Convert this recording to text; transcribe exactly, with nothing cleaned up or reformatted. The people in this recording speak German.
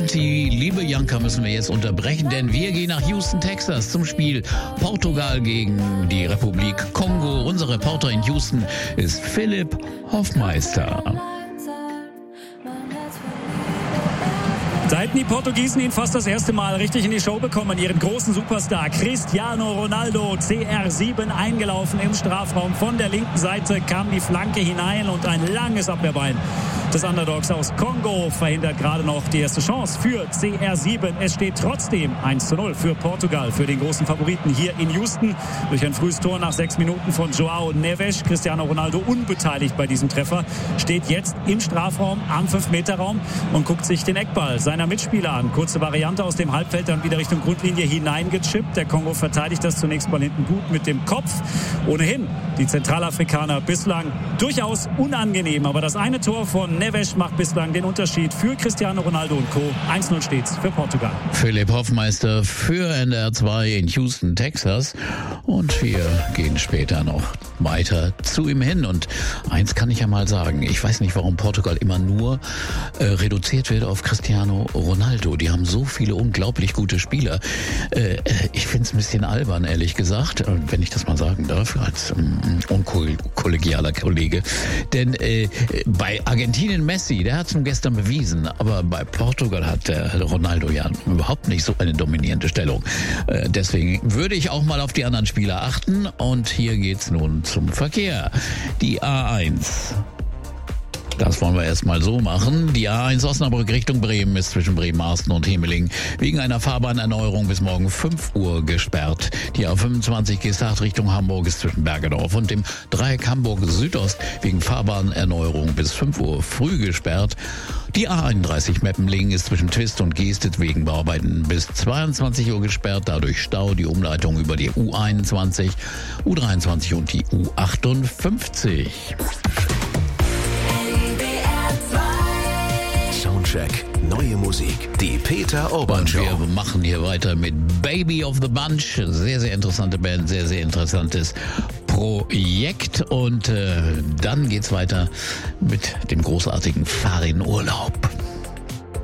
Und die liebe Janka müssen wir jetzt unterbrechen, denn wir gehen nach Houston, Texas zum Spiel Portugal gegen die Republik Kongo. Unser Reporter in Houston ist Philipp Hoffmeister. Seit die Portugiesen ihn fast das erste Mal richtig in die Show bekommen, ihren großen Superstar Cristiano Ronaldo, C R sieben, eingelaufen im Strafraum. Von der linken Seite kam die Flanke hinein und ein langes Abwehrbein des Underdogs aus Kongo verhindert gerade noch die erste Chance für C R sieben. Es steht trotzdem eins zu null für Portugal, für den großen Favoriten hier in Houston. Durch ein frühes Tor nach sechs Minuten von João Neves. Cristiano Ronaldo unbeteiligt bei diesem Treffer, steht jetzt im Strafraum am fünf Meter Raum und guckt sich den Eckball seiner Mitspieler an. Kurze Variante aus dem Halbfeld, dann wieder Richtung Grundlinie hineingechippt. Der Kongo verteidigt das zunächst mal hinten gut mit dem Kopf. Ohnehin die Zentralafrikaner bislang durchaus unangenehm, aber das eine Tor von Neves macht bislang den Unterschied für Cristiano Ronaldo und Co. eins null steht's für Portugal. Philipp Hoffmeister für N D R zwei in Houston, Texas. Und wir gehen später noch weiter zu ihm hin. Und eins kann ich ja mal sagen, ich weiß nicht, warum Portugal immer nur äh, reduziert wird auf Cristiano Ronaldo. Die haben so viele unglaublich gute Spieler. Äh, ich finde es ein bisschen albern, ehrlich gesagt, wenn ich das mal sagen darf, als ähm, unkollegialer Kollege. Denn äh, bei Argentinien Messi, der hat es gestern bewiesen, aber bei Portugal hat der Ronaldo ja überhaupt nicht so eine dominierende Stellung. Äh, deswegen würde ich auch mal auf die anderen Spieler achten. Und hier geht's nun zum Verkehr. Die A eins. Das wollen wir erstmal so machen. Die A eins Osnabrück Richtung Bremen ist zwischen Bremerhaven und Hemeling wegen einer Fahrbahnerneuerung bis morgen fünf Uhr gesperrt. Die A fünfundzwanzig Geesthacht Richtung Hamburg ist zwischen Bergedorf und dem Dreieck Hamburg Südost wegen Fahrbahnerneuerung bis fünf Uhr früh gesperrt. Die A einunddreißig Meppenlingen ist zwischen Twist und Geestet wegen Bauarbeiten bis zweiundzwanzig Uhr gesperrt. Dadurch Stau, die Umleitung über die U einundzwanzig, U dreiundzwanzig und die U achtundfünfzig. Soundcheck, neue Musik, die Peter Urban Show. Und wir machen hier weiter mit Baby of the Bunch. Sehr, sehr interessante Band, sehr, sehr interessantes Projekt. Und äh, dann geht's weiter mit dem großartigen Farin Urlaub.